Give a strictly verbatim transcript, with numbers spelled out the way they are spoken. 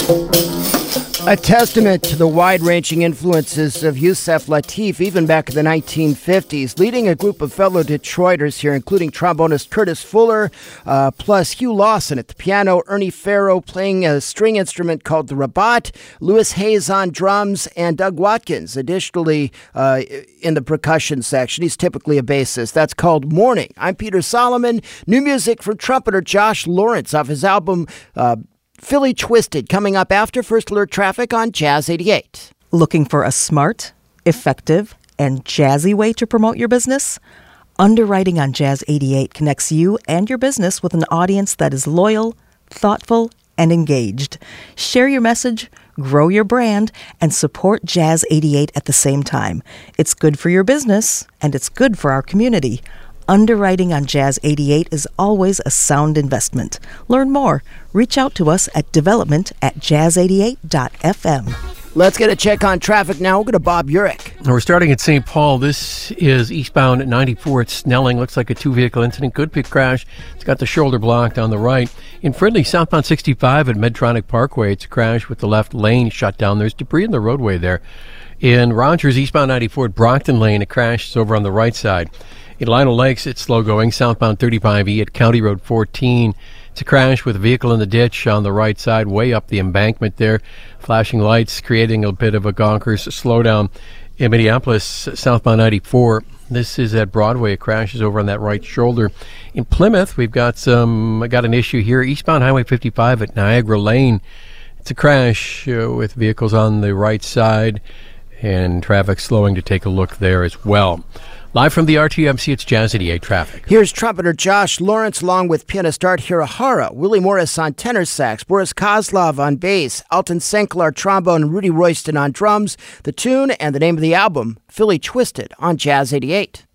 A testament to the wide-ranging influences of Yusef Lateef even back in the nineteen fifties, leading a group of fellow Detroiters here, including trombonist Curtis Fuller, uh, plus Hugh Lawson at the piano, Ernie Farrow playing a string instrument called the rabat, Louis Hayes on drums, and Doug Watkins, additionally uh, in the percussion section. He's typically a bassist. That's called Morning. I'm Peter Solomon. New music from trumpeter Josh Lawrence off his album uh, Philly Twisted, coming up after First Alert Traffic on Jazz eighty-eight. Looking for a smart, effective, and jazzy way to promote your business? Underwriting on Jazz eighty-eight connects you and your business with an audience that is loyal, thoughtful, and engaged. Share your message, grow your brand, and support Jazz eighty-eight at the same time. It's good for your business, and it's good for our community. Underwriting on Jazz eighty-eight is always a sound investment. Learn more. Reach out to us at development at jazz eighty-eight dot f m. Let's get a check on traffic now. We'll go to Bob Urich. We're starting at Saint Paul. This is eastbound at ninety-four at Snelling. Looks like a two-vehicle incident. Good pit crash. It's got the shoulder blocked on the right. In Fridley, southbound sixty-five at Medtronic Parkway, it's a crash with the left lane shut down. There's debris in the roadway there. In Rogers, eastbound ninety-four at Brockton Lane, a crash is over on the right side. In Lionel Lakes, it's slow going. Southbound thirty-five E at County Road fourteen. It's a crash with a vehicle in the ditch on the right side, way up the embankment there. Flashing lights creating a bit of a gonkers slowdown. In Minneapolis, southbound ninety-four. This is at Broadway. A crash is over on that right shoulder. In Plymouth, we've got some got an issue here. Eastbound Highway fifty-five at Niagara Lane. It's a crash uh, with vehicles on the right side and traffic slowing to take a look there as well. Live from the R T M C, it's Jazz eighty-eight traffic. Here's trumpeter Josh Lawrence along with pianist Art Hirahara, Willie Morris on tenor sax, Boris Kozlov on bass, Alton Senklar trombone, and Rudy Royston on drums. The tune and the name of the album, Philly Twisted, on Jazz eighty-eight.